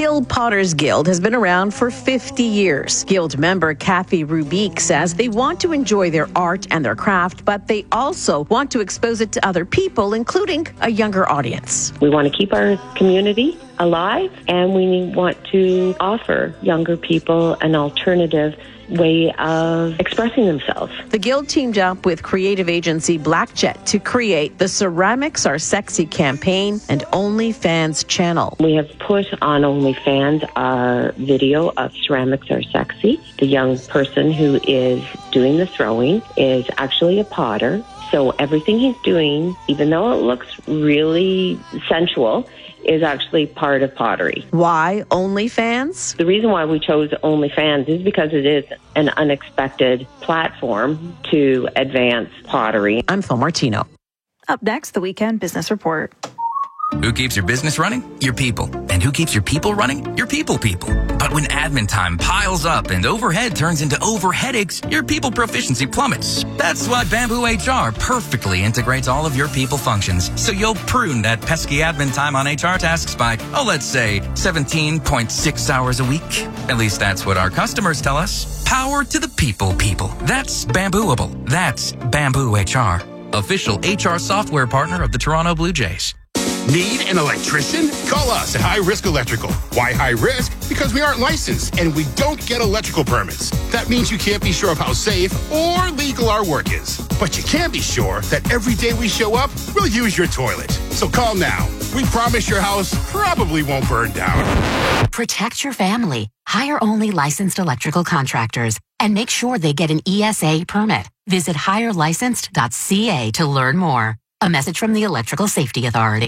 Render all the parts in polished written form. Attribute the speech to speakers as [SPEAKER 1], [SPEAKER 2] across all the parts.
[SPEAKER 1] Guild Potters Guild has been around for 50 years. Guild member Kathy Rubique says they want to enjoy their art and their craft, but they also want to expose it to other people, including a younger audience.
[SPEAKER 2] We want to keep our community alive, and we want to offer younger people an alternative way of expressing themselves.
[SPEAKER 1] The Guild teamed up with creative agency Blackjet to create the Ceramics Are Sexy campaign and OnlyFans channel.
[SPEAKER 2] We have put on OnlyFans our video of Ceramics Are Sexy. The young person who is doing the throwing is actually a potter. So everything he's doing, even though it looks really sensual, is actually part of pottery.
[SPEAKER 1] Why OnlyFans?
[SPEAKER 2] The reason why we chose OnlyFans is because it is an unexpected platform to advance pottery.
[SPEAKER 1] I'm Phil Martino.
[SPEAKER 3] Up next, the Weekend Business Report.
[SPEAKER 4] Who keeps your business running? Your people. And who keeps your people running? Your people. But when admin time piles up and overhead turns into overheadaches, your people proficiency plummets. That's why Bamboo HR perfectly integrates all of your people functions, so you'll prune that pesky admin time on HR tasks by, let's say, 17.6 hours a week. At least that's what our customers tell us. Power to the people. That's Bambooable. That's Bamboo HR. Official HR software partner of the Toronto Blue Jays.
[SPEAKER 5] Need an electrician? Call us at High Risk Electrical. Why high risk? Because we aren't licensed and we don't get electrical permits. That means you can't be sure of how safe or legal our work is. But you can be sure that every day we show up, we'll use your toilet. So call now. We promise your house probably won't burn down.
[SPEAKER 6] Protect your family. Hire only licensed electrical contractors and make sure they get an ESA permit. Visit hirelicensed.ca to learn more. A message from the Electrical Safety Authority.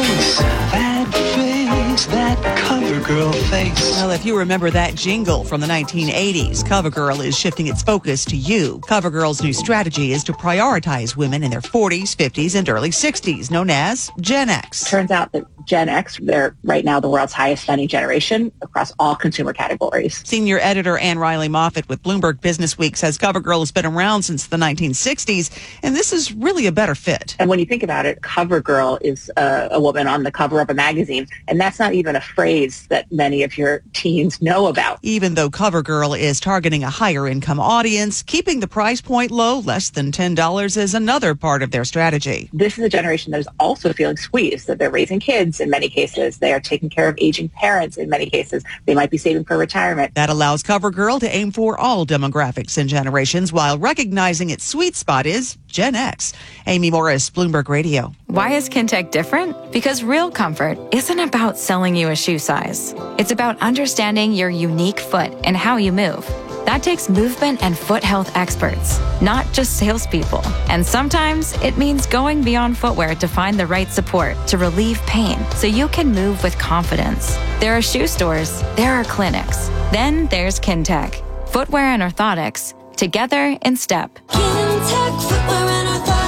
[SPEAKER 7] That CoverGirl face.
[SPEAKER 8] Well, if you remember that jingle from the 1980s, CoverGirl is shifting its focus to you. CoverGirl's new strategy is to prioritize women in their 40s, 50s, and early 60s, known as Gen X.
[SPEAKER 9] Turns out that Gen X, they're right now the world's highest spending generation across all consumer categories.
[SPEAKER 8] Senior editor Anne Riley Moffat with Bloomberg Businessweek says CoverGirl has been around since the 1960s, and this is really a better fit.
[SPEAKER 9] And when you think about it, CoverGirl is a woman on the cover of a magazine, and that's not even a phrase that many of your teens know about.
[SPEAKER 8] Even though CoverGirl is targeting a higher income audience, keeping the price point low, less than $10, is another part of their strategy.
[SPEAKER 9] This is a generation that is also feeling squeezed, that they're raising kids in many cases. They are taking care of aging parents in many cases. They might be saving for retirement.
[SPEAKER 8] That allows CoverGirl to aim for all demographics and generations while recognizing its sweet spot is Gen X. Amy Morris, Bloomberg Radio.
[SPEAKER 3] Why is Kintec different? Because real comfort isn't about selling you a shoe size. It's about understanding your unique foot and how you move. That takes movement and foot health experts, not just salespeople. And sometimes it means going beyond footwear to find the right support to relieve pain so you can move with confidence. There are shoe stores, there are clinics. Then there's Kintec. Footwear and orthotics, together in step.
[SPEAKER 10] Kintec Footwear and Orthotics.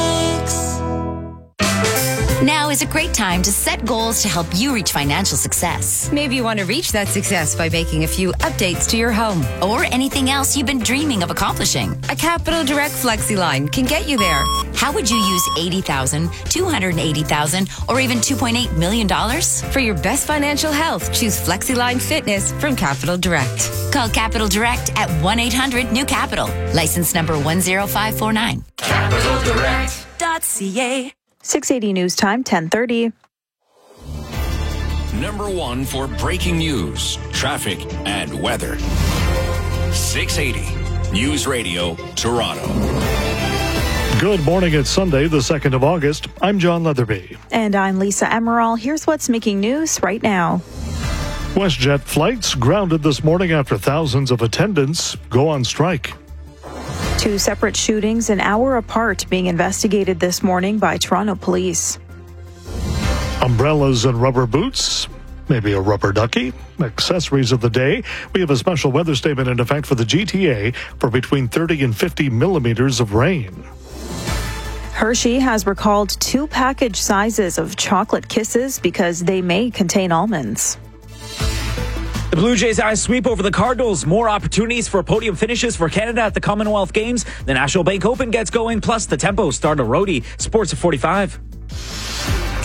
[SPEAKER 6] Now is a great time to set goals to help you reach financial success.
[SPEAKER 11] Maybe you want to reach that success by making a few updates to your home.
[SPEAKER 6] Or anything else you've been dreaming of accomplishing.
[SPEAKER 11] A Capital Direct FlexiLine can get you there.
[SPEAKER 6] How would you use $80,000, $280,000, or even $2.8 million?
[SPEAKER 11] For your best financial health, choose FlexiLine Fitness from Capital Direct.
[SPEAKER 6] Call Capital Direct at 1-800-NEW-CAPITAL. License number 10549.
[SPEAKER 10] CapitalDirect.ca.
[SPEAKER 3] 680 News Time, 10:30.
[SPEAKER 12] Number one for breaking news, traffic, and weather. 680 News Radio, Toronto.
[SPEAKER 13] Good morning. It's Sunday, the 2nd of August. I'm John Leatherby.
[SPEAKER 3] And I'm Lisa Emerald. Here's what's making news right now.
[SPEAKER 13] WestJet flights grounded this morning after thousands of attendants go on strike.
[SPEAKER 3] 2 separate shootings an hour apart being investigated this morning by Toronto police.
[SPEAKER 13] Umbrellas and rubber boots, maybe a rubber ducky, accessories of the day. We have a special weather statement in effect for the GTA for between 30 and 50 millimeters of rain.
[SPEAKER 3] Hershey has recalled 2 package sizes of chocolate kisses because they may contain almonds.
[SPEAKER 14] The Blue Jays' eyes sweep over the Cardinals. More opportunities for podium finishes for Canada at the Commonwealth Games. The National Bank Open gets going, plus the Tempo start a roadie. Sports at 45.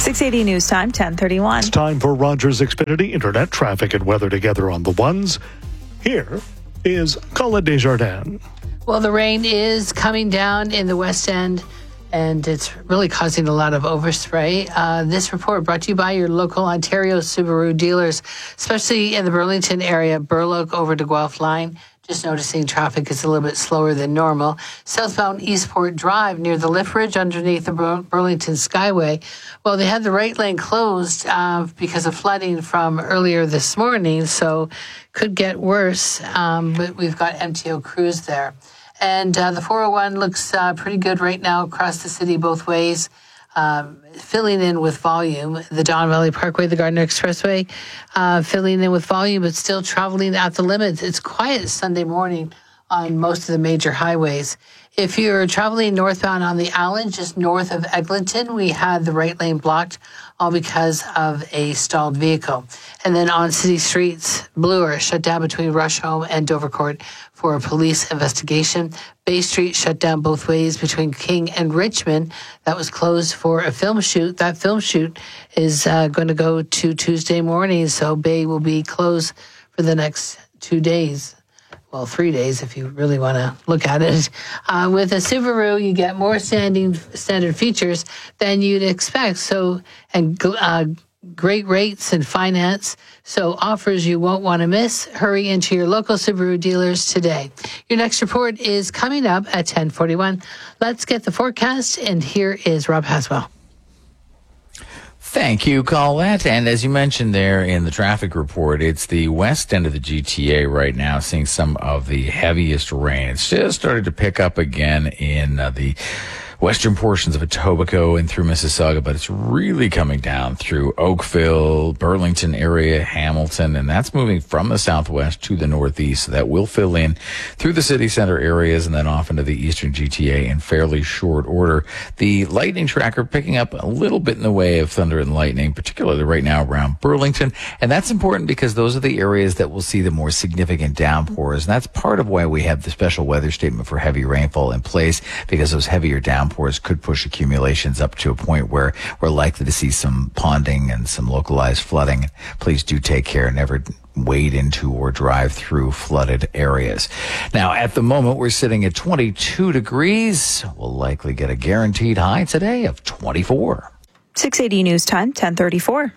[SPEAKER 15] 680 News Time, 10:31.
[SPEAKER 13] It's time for Rogers Xfinity Internet traffic and weather together on the ones. Here is Colin Desjardins.
[SPEAKER 16] Well, the rain is coming down in the West End, and it's really causing a lot of overspray. This report brought to you by your local Ontario Subaru dealers, especially in the Burlington area, Burloak over to Guelph line. Just noticing traffic is a little bit slower than normal. Southbound Eastport Drive near the lift bridge underneath the Burlington Skyway. Well, they had the right lane closed because of flooding from earlier this morning, so could get worse, but we've got MTO crews there. And the 401 looks pretty good right now across the city both ways. Filling in with volume. The Don Valley Parkway, the Gardiner Expressway, filling in with volume, but still traveling at the limits. It's quiet Sunday morning on most of the major highways. If you're traveling northbound on the Allen, just north of Eglinton, we had the right lane blocked, all because of a stalled vehicle. And then on city streets, Bloor shut down between Rusholme and Dovercourt for a police investigation. Bay Street shut down both ways between King and Richmond. That was closed for a film shoot. That film shoot is going to go to Tuesday morning, so Bay will be closed for the next 2 days. Well, 3 days if you really want to look at it. With a Subaru, you get more standard features than you'd expect. So, and great rates and finance. So offers you won't want to miss. Hurry into your local Subaru dealers today. Your next report is coming up at 10:41. Let's get the forecast, and here is Rob Haswell.
[SPEAKER 17] Thank you, Colette. And as you mentioned there in the traffic report, it's the west end of the GTA right now seeing some of the heaviest rain. It's just started to pick up again in the western portions of Etobicoke and through Mississauga, but it's really coming down through Oakville, Burlington area, Hamilton, and that's moving from the southwest to the northeast. So that will fill in through the city center areas and then off into the eastern GTA in fairly short order. The lightning tracker picking up a little bit in the way of thunder and lightning, particularly right now around Burlington, and that's important because those are the areas that will see the more significant downpours, and that's part of why we have the special weather statement for heavy rainfall in place, because those heavier downpours could push accumulations up to a point where we're likely to see some ponding and some localized flooding. Please do take care. Never wade into or drive through flooded areas. Now, at the moment, we're sitting at 22 degrees. We'll likely get a guaranteed high today of 24.
[SPEAKER 15] 680 News Time, 10:34.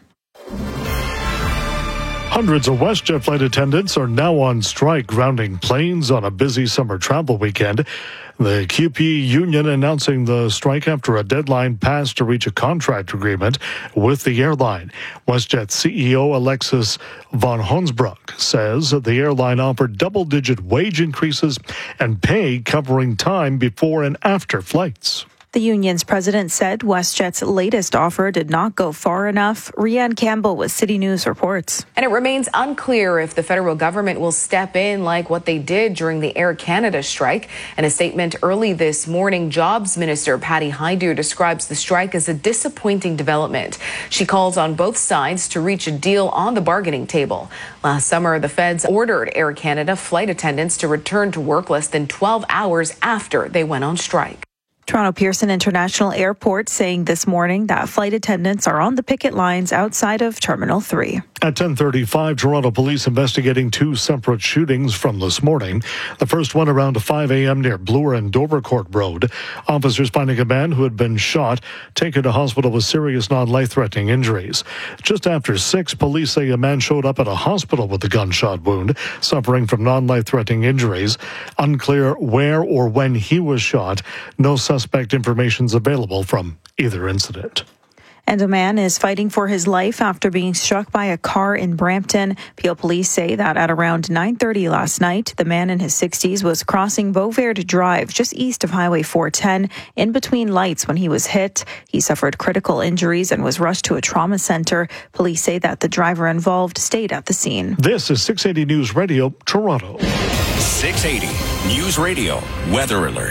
[SPEAKER 13] Hundreds of WestJet flight attendants are now on strike, grounding planes on a busy summer travel weekend. The QP union announcing the strike after a deadline passed to reach a contract agreement with the airline. WestJet CEO Alexis von Honsbroek says the airline offered double-digit wage increases and pay covering time before and after flights.
[SPEAKER 15] The union's president said WestJet's latest offer did not go far enough. Rianne Campbell with City News reports.
[SPEAKER 18] And it remains unclear if the federal government will step in like what they did during the Air Canada strike. In a statement early this morning, Jobs Minister Patty Hajdu describes the strike as a disappointing development. She calls on both sides to reach a deal on the bargaining table. Last summer, the feds ordered Air Canada flight attendants to return to work less than 12 hours after they went on strike.
[SPEAKER 15] Toronto Pearson International Airport saying this morning that flight attendants are on the picket lines outside of Terminal 3.
[SPEAKER 13] At 10:35, Toronto police investigating two separate shootings from this morning. The first one around 5 a.m. near Bloor and Dovercourt Road. Officers finding a man who had been shot, taken to hospital with serious non-life-threatening injuries. Just after 6, police say a man showed up at a hospital with a gunshot wound, suffering from non-life-threatening injuries. Unclear where or when he was shot. No suspect information is available from either incident.
[SPEAKER 15] And a man is fighting for his life after being struck by a car in Brampton. Peel police say that at around 9:30 last night, the man in his 60s was crossing Beauvert Drive just east of Highway 410 in between lights when he was hit. He suffered critical injuries and was rushed to a trauma center. Police say that the driver involved stayed at the scene.
[SPEAKER 13] This is 680 News Radio, Toronto.
[SPEAKER 12] 680 News Radio Weather Alert.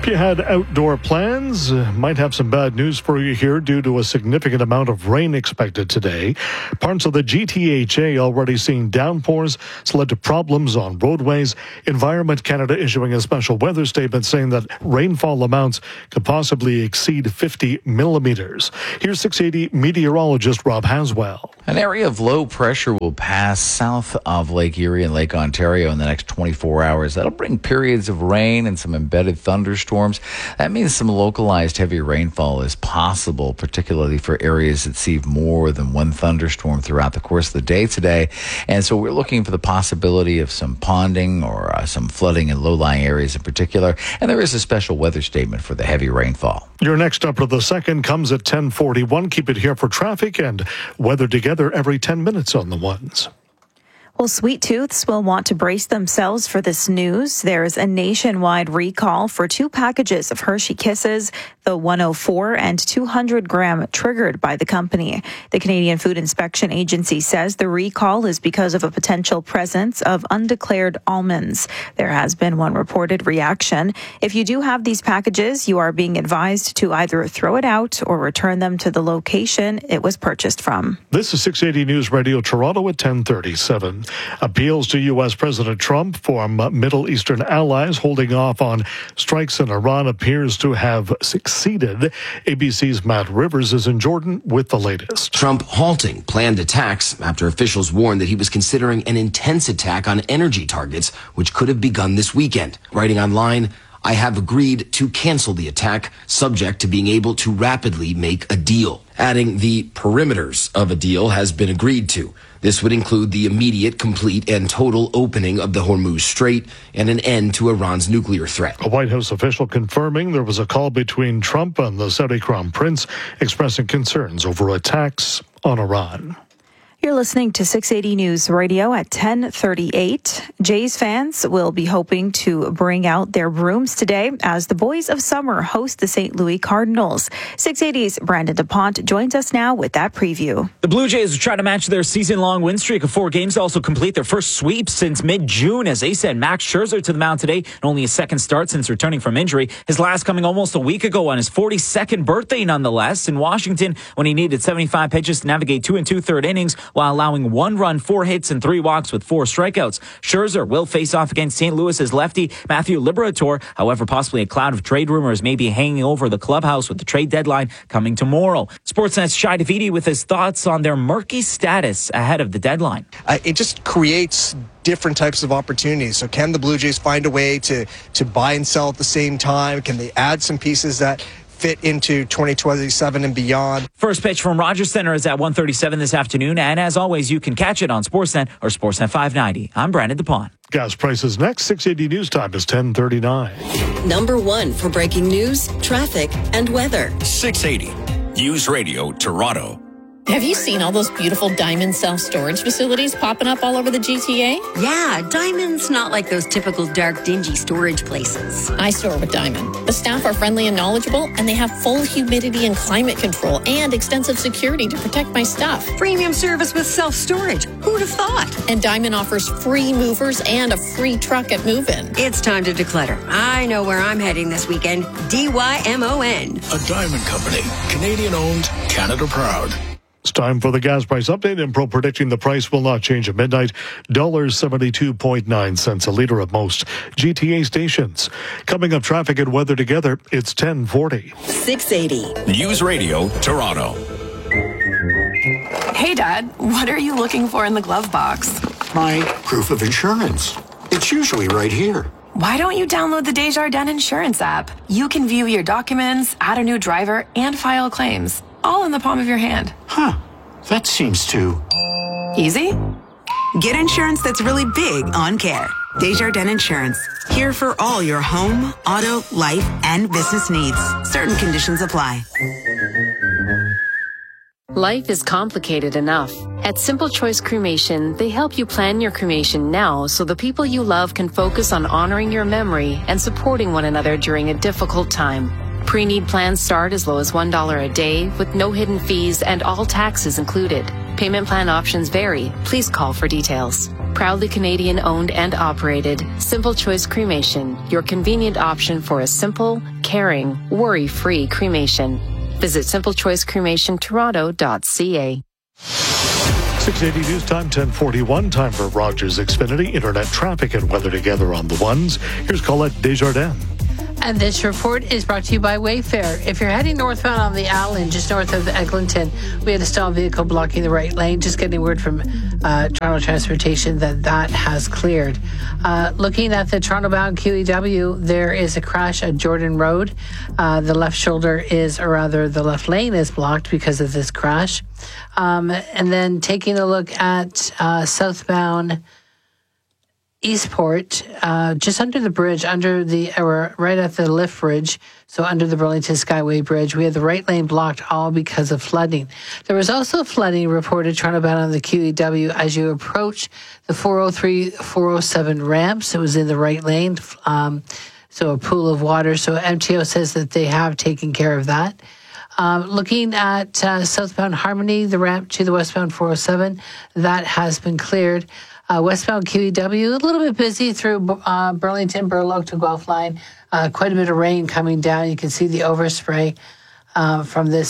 [SPEAKER 13] you had outdoor plans, might have some bad news for you here due to a significant amount of rain expected today. Parts of the GTHA already seeing downpours. It's led to problems on roadways. Environment Canada issuing a special weather statement saying that rainfall amounts could possibly exceed 50 millimeters. Here's 680 meteorologist Rob Haswell.
[SPEAKER 17] An area of low pressure will pass south of Lake Erie and Lake Ontario in the next 24 hours. That'll bring periods of rain and some embedded thunderstorms. That means some localized heavy rainfall is possible, particularly for areas that see more than one thunderstorm throughout the course of the day today. And so we're looking for the possibility of some ponding or some flooding in low-lying areas in particular. And there is a special weather statement for the heavy rainfall.
[SPEAKER 13] Your next up of the second comes at 10:41. Keep it here for traffic and weather together every 10 minutes on the ones.
[SPEAKER 15] Well, Sweet Tooths will want to brace themselves for this news. There's a nationwide recall for 2 packages of Hershey Kisses, the 104 and 200 gram triggered by the company. The Canadian Food Inspection Agency says the recall is because of a potential presence of undeclared almonds. There has been one reported reaction. If you do have these packages, you are being advised to either throw it out or return them to the location it was purchased from.
[SPEAKER 13] This is 680 News Radio Toronto at 10:37. Appeals to U.S. President Trump from Middle Eastern allies holding off on strikes in Iran appears to have succeeded. ABC's Matt Rivers is in Jordan with the latest.
[SPEAKER 19] Trump halting planned attacks after officials warned that he was considering an intense attack on energy targets, which could have begun this weekend. Writing online, I have agreed to cancel the attack, subject to being able to rapidly make a deal. Adding the perimeters of a deal has been agreed to. This would include the immediate, complete, and total opening of the Hormuz Strait and an end to Iran's nuclear threat.
[SPEAKER 13] A White House official confirming there was a call between Trump and the Saudi Crown Prince expressing concerns over attacks on Iran.
[SPEAKER 15] You're listening to 680 News Radio at 10:38. Jays fans will be hoping to bring out their brooms today as the Boys of Summer host the St. Louis Cardinals. 680's Brandon DuPont joins us now with that preview.
[SPEAKER 14] The Blue Jays are trying to match their season-long win streak of 4 games to also complete their first sweep since mid-June. As they send Max Scherzer to the mound today, and only a second start since returning from injury. His last coming almost a week ago on his 42nd birthday, nonetheless, in Washington when he needed 75 pitches to navigate 2 2/3 innings while allowing 1 run, 4 hits, and 3 walks with 4 strikeouts. Scherzer will face off against St. Louis's lefty Matthew Liberatore. However, possibly a cloud of trade rumors may be hanging over the clubhouse with the trade deadline coming tomorrow. Sportsnet's Shai Davidi with his thoughts on their murky status ahead of the deadline.
[SPEAKER 20] It just creates different types of opportunities. So can the Blue Jays find a way to buy and sell at the same time? Can they add some pieces that fit into 2027 and beyond?
[SPEAKER 14] First pitch from Rogers Center is at 1:37 this afternoon, and as always, you can catch it on Sportsnet or Sportsnet 590. I'm Brandon DuPont.
[SPEAKER 13] Gas prices next. 680 News Time is 10:39.
[SPEAKER 11] Number 1 for breaking news, traffic, and weather.
[SPEAKER 12] 680 News Radio Toronto.
[SPEAKER 21] Have you seen all those beautiful Diamond self-storage facilities popping up all over the GTA?
[SPEAKER 22] Yeah, Diamond's not like those typical dark, dingy storage places.
[SPEAKER 21] I store with Diamond. The staff are friendly and knowledgeable, and they have full humidity and climate control and extensive security to protect my stuff.
[SPEAKER 22] Premium service with self-storage. Who'd have thought?
[SPEAKER 21] And Diamond offers free movers and a free truck at move-in.
[SPEAKER 22] It's time to declutter. I know where I'm heading this weekend. DYMON.
[SPEAKER 12] A Diamond Company. Canadian owned, Canada proud.
[SPEAKER 13] It's time for the gas price update. Impro predicting the price will not change at midnight. $72.9 a litre at most GTA stations. Coming up, traffic and weather together. It's 10:40.
[SPEAKER 11] 680
[SPEAKER 12] News Radio Toronto.
[SPEAKER 23] Hey, Dad, what are you looking for in the glove box?
[SPEAKER 24] My proof of insurance. It's usually right here.
[SPEAKER 23] Why don't you download the Desjardins Insurance app? You can view your documents, add a new driver, and file claims, all in the palm of your hand.
[SPEAKER 24] Huh. That seems too
[SPEAKER 23] easy.
[SPEAKER 25] Get insurance that's really big on care. Desjardins Insurance. Here for all your home, auto, life, and business needs. Certain conditions apply.
[SPEAKER 26] Life is complicated enough. At Simple Choice Cremation, they help you plan your cremation now so the people you love can focus on honoring your memory and supporting one another during a difficult time. Pre-need plans start as low as $1 a day with no hidden fees and all taxes included. Payment plan options vary. Please call for details. Proudly Canadian owned and operated, Simple Choice Cremation, your convenient option for a simple, caring, worry-free cremation. Visit simplechoicecremationtoronto.ca.
[SPEAKER 13] 680 News Time, 1041. Time for Rogers Xfinity Internet traffic and weather together on the ones. Here's Colette Desjardins.
[SPEAKER 16] And this report is brought to you by Wayfair. If you're heading northbound on the Allen, just north of Eglinton, we had a stalled vehicle blocking the right lane. Just getting word from Toronto Transportation that has cleared. Looking at the Toronto-bound QEW, there is a crash at Jordan Road. The left shoulder the left lane is blocked because of this crash. And then taking a look at southbound Eastport, just under the bridge, right at the lift bridge, so under the Burlington Skyway Bridge, we had the right lane blocked, all because of flooding. There was also flooding reported Toronto-bound on the QEW as you approach the 403, 407 ramps. It was in the right lane, so a pool of water. So MTO says that they have taken care of that. Looking at southbound Harmony, the ramp to the westbound 407, that has been cleared. Westbound QEW, a little bit busy through Burlington, Burloak to Guelph line. Quite a bit of rain coming down. You can see the overspray from the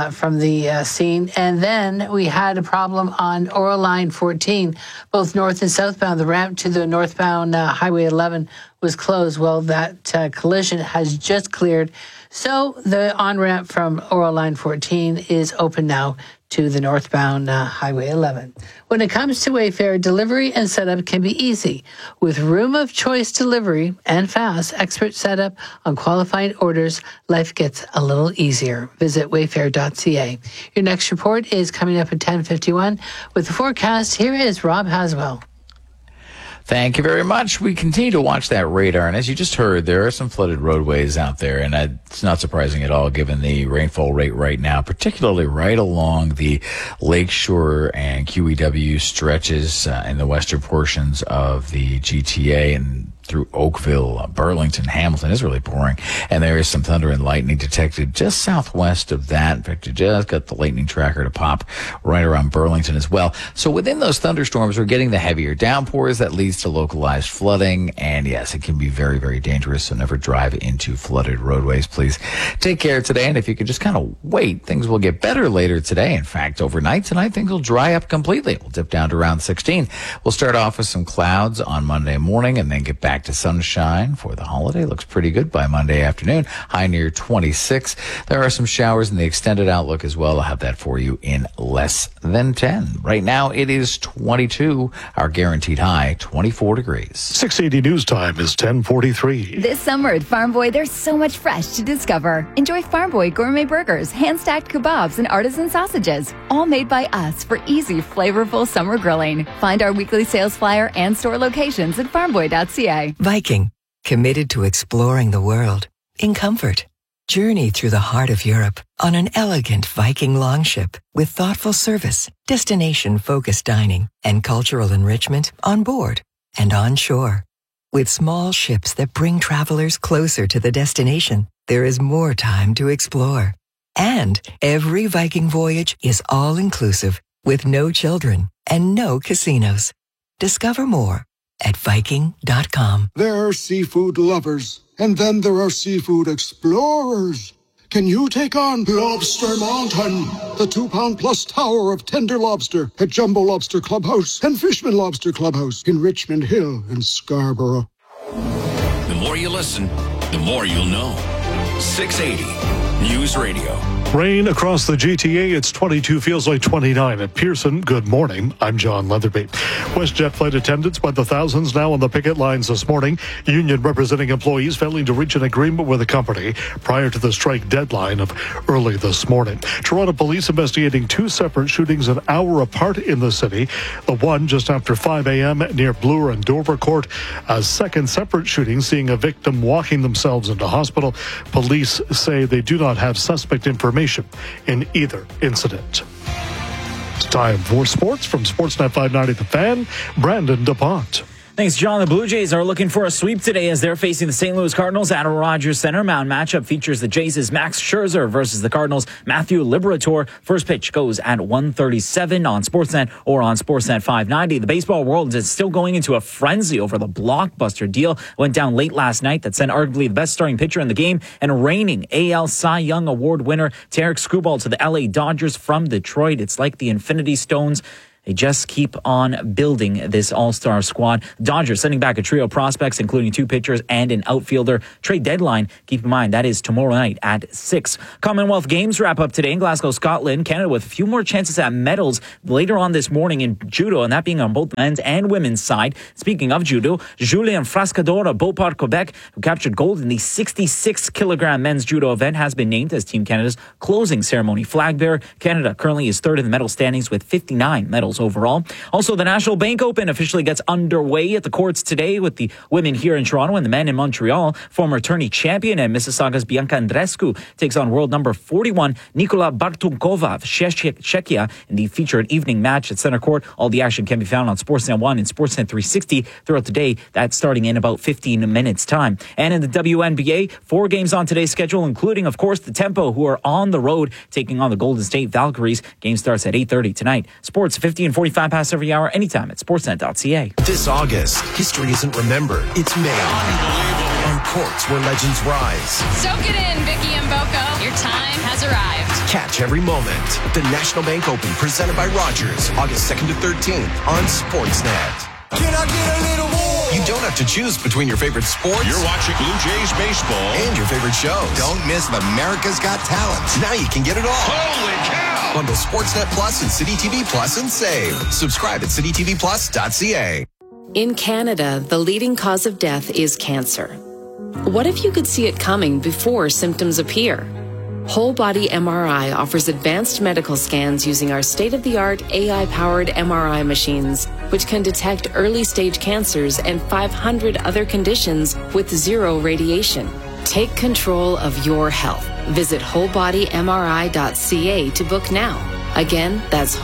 [SPEAKER 16] scene. And then we had a problem on Oral Line 14, both north and southbound. The ramp to the northbound Highway 11 was closed. Well, that collision has just cleared. So the on-ramp from Oral Line 14 is open now to the northbound Highway 11. When it comes to Wayfair, delivery and setup can be easy. With room of choice delivery and fast expert setup on qualified orders, life gets a little easier. Visit wayfair.ca. Your next report is coming up at 10:51. With the forecast, here is Rob Haswell.
[SPEAKER 17] Thank you very much. We continue to watch that radar, and as you just heard, there are some flooded roadways out there, and it's not surprising at all given the rainfall rate right now, particularly right along the Lakeshore and QEW stretches in the western portions of the GTA and through Oakville, Burlington, Hamilton is really pouring, and there is some thunder and lightning detected just southwest of that. In fact, it just got the lightning tracker to pop right around Burlington as well. So within those thunderstorms, we're getting the heavier downpours that leads to localized flooding, and yes, it can be very, very dangerous, so never drive into flooded roadways. Please take care today, and if you could just kind of wait, things will get better later today. In fact, overnight tonight, things will dry up completely. We'll dip down to around 16. We'll start off with some clouds on Monday morning and then get back to sunshine for the holiday. Looks pretty good by Monday afternoon. High near 26. There are some showers in the extended outlook as well. I'll have that for you in less than 10. Right now it is 22. Our guaranteed high, 24 degrees.
[SPEAKER 13] 680 News Time is 10:43.
[SPEAKER 1] This summer at Farm Boy, there's so much fresh to discover. Enjoy Farm Boy gourmet burgers, hand-stacked kebabs, and artisan sausages. All made by us for easy, flavorful summer grilling. Find our weekly sales flyer and store locations at farmboy.ca.
[SPEAKER 2] Viking, committed to exploring the world in comfort. Journey through the heart of Europe on an elegant Viking longship with thoughtful service, destination-focused dining, and cultural enrichment on board and on shore. With small ships that bring travelers closer to the destination, there is more time to explore. And every Viking voyage is all-inclusive with no children and no casinos. Discover more at Viking.com.
[SPEAKER 4] There are seafood lovers, and then there are seafood explorers. Can you take on Lobster Mountain, the 2-pound-plus tower of tender lobster at Jumbo Lobster Clubhouse and Fishman Lobster Clubhouse in Richmond Hill and Scarborough?
[SPEAKER 12] The more you listen, the more you'll know. 680 News Radio.
[SPEAKER 13] Rain across the GTA. It's 22, feels like 29 at Pearson. Good morning. I'm John Leatherby. WestJet flight attendants by the thousands now on the picket lines this morning. Union representing employees failing to reach an agreement with the company prior to the strike deadline of early this morning. Toronto police investigating two separate shootings an hour apart in the city. The one just after 5 a.m. near Bloor and Dovercourt. A second separate shooting seeing a victim walking themselves into hospital. Police say they do not have suspect information in either incident. It's time for sports from Sportsnet 590 The Fan. Brandon DuPont.
[SPEAKER 14] Thanks, John. The Blue Jays are looking for a sweep today as they're facing the St. Louis Cardinals at Rogers Center. Mound matchup features the Jays' Max Scherzer versus the Cardinals' Matthew Liberatore. First pitch goes at 1:37 on Sportsnet or on Sportsnet 590. The baseball world is still going into a frenzy over the blockbuster deal. Went down late last night that sent arguably the best starting pitcher in the game and reigning AL Cy Young Award winner Tarek Skubal to the LA Dodgers from Detroit. It's like the Infinity Stones. They just keep on building this all-star squad. Dodgers sending back a trio of prospects, including 2 pitchers and an outfielder. Trade deadline, keep in mind, that is tomorrow night at 6. Commonwealth Games wrap up today in Glasgow, Scotland. Canada with a few more chances at medals later on this morning in judo, and that being on both men's and women's side. Speaking of judo, Julien Frascador of Beauport, Quebec, who captured gold in the 66-kilogram men's judo event, has been named as Team Canada's closing ceremony flag bearer. Canada currently is third in the medal standings with 59 medals overall. Also, the National Bank Open officially gets underway at the courts today with the women here in Toronto and the men in Montreal. Former tourney champion and Mississauga's Bianca Andreescu takes on world number 41 Nikola Bartunkova of Czechia in the featured evening match at center court. All the action can be found on Sportsnet 1 and Sportsnet 360 throughout the day. That's starting in about 15 minutes time. And in the WNBA, 4 games on today's schedule, including, of course, the Tempo, who are on the road taking on the Golden State Valkyries. Game starts at 8:30 tonight. Sports 50 and 45 past every hour, anytime at sportsnet.ca.
[SPEAKER 5] This August, history isn't remembered, it's made. On courts where legends rise.
[SPEAKER 6] Soak it in, Vicky and Boko. Your time has arrived.
[SPEAKER 5] Catch every moment. The National Bank Open, presented by Rogers, August 2nd to 13th on Sportsnet. Can I get a little more? You don't have to choose between your favorite sports.
[SPEAKER 12] You're watching Blue Jays baseball.
[SPEAKER 5] And your favorite shows.
[SPEAKER 7] Don't miss America's Got Talent.
[SPEAKER 5] Now you can get it all.
[SPEAKER 12] Holy cow!
[SPEAKER 5] Bundle Sportsnet Plus and City TV Plus and save. Subscribe at citytvplus.ca.
[SPEAKER 26] In Canada, the leading cause of death is cancer. What if you could see it coming before symptoms appear? Whole Body MRI offers advanced medical scans using our state-of-the-art AI-powered MRI machines, which can detect early-stage cancers and 500 other conditions with 0 radiation. Take control of your health. Visit wholebodymri.ca to book now. Again, that's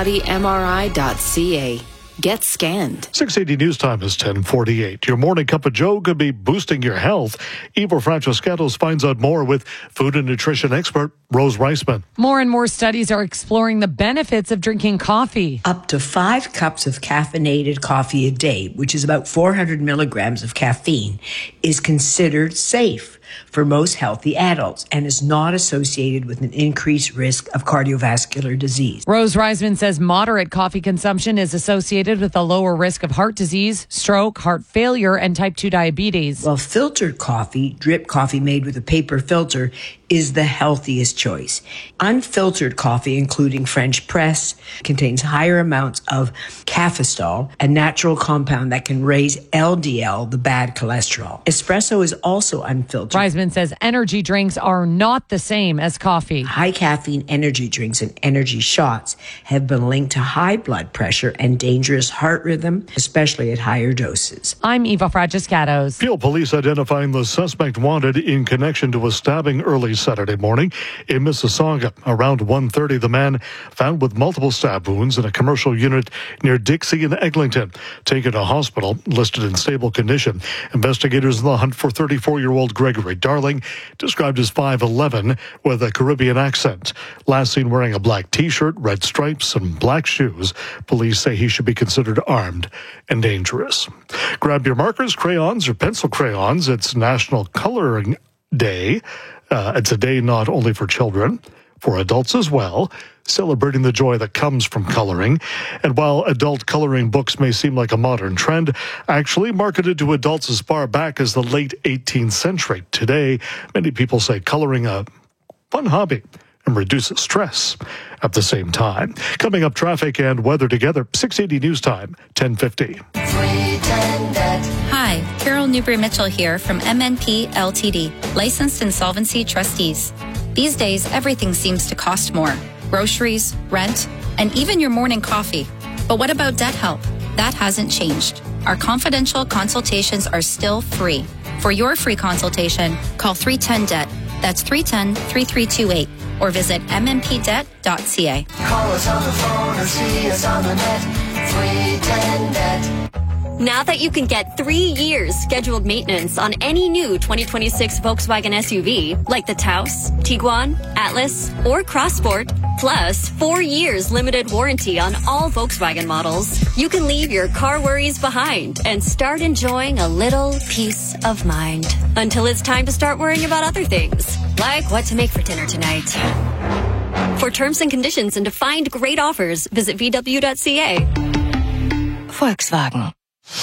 [SPEAKER 26] wholebodymri.ca. Get scanned.
[SPEAKER 13] 680 News Time is 10:48. Your morning cup of joe could be boosting your health. Eva Francescatos finds out more with food and nutrition expert Rose Reisman.
[SPEAKER 8] More and more studies are exploring the benefits of drinking coffee.
[SPEAKER 9] Up to 5 cups of caffeinated coffee a day, which is about 400 milligrams of caffeine, is considered safe for most healthy adults and is not associated with an increased risk of cardiovascular disease.
[SPEAKER 8] Rose Reisman says moderate coffee consumption is associated with a lower risk of heart disease, stroke, heart failure, and type 2 diabetes.
[SPEAKER 9] Well, filtered coffee, drip coffee made with a paper filter, is the healthiest choice. Unfiltered coffee, including French press, contains higher amounts of cafestol, a natural compound that can raise LDL, the bad cholesterol. Espresso is also unfiltered.
[SPEAKER 8] Reisman says energy drinks are not the same as coffee.
[SPEAKER 9] High caffeine energy drinks and energy shots have been linked to high blood pressure and dangerous heart rhythm, especially at higher doses.
[SPEAKER 8] I'm Eva Francescatos.
[SPEAKER 13] Peel police identifying the suspect wanted in connection to a stabbing early Saturday morning in Mississauga. Around 1:30, the man found with multiple stab wounds in a commercial unit near Dixie and Eglinton. Taken to hospital, listed in stable condition. Investigators in the hunt for 34-year-old Gregory Darling, described as 5'11", with a Caribbean accent. Last seen wearing a black T-shirt, red stripes, and black shoes. Police say he should be considered armed and dangerous. Grab your markers, crayons, or pencil crayons. It's National Coloring Day. It's a day not only for children, for adults as well, celebrating the joy that comes from coloring. And while adult coloring books may seem like a modern trend, actually marketed to adults as far back as the late 18th century. Today, many people say coloring a fun hobby and reduces stress at the same time. Coming up, traffic and weather together. 680 News Time, 10:50.
[SPEAKER 10] Hi, Carol Newbury-Mitchell here from MNP Ltd, licensed insolvency trustees. These days, everything seems to cost more. Groceries, rent, and even your morning coffee. But what about debt help? That hasn't changed. Our confidential consultations are still free. For your free consultation, call 310-DEBT. That's 310-3328. Or visit mmpdebt.ca.
[SPEAKER 27] Call us on the phone or see us on the net. 310-DEBT.
[SPEAKER 3] Now that you can get 3 years scheduled maintenance on any new 2026 Volkswagen SUV, like the Taos, Tiguan, Atlas, or Crossport, plus 4 years limited warranty on all Volkswagen models, you can leave your car worries behind and start enjoying a little peace of mind. Until it's time to start worrying about other things, like what to make for dinner tonight. For terms and conditions and to find great offers, visit VW.ca.
[SPEAKER 2] Volkswagen.